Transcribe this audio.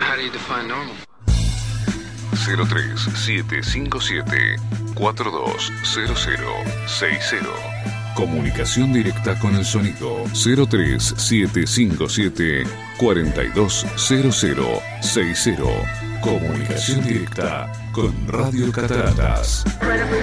How do you define normal? 03757-420060. Comunicación directa con el sonido. 03757-420060. Comunicación directa con Radio Cataratas.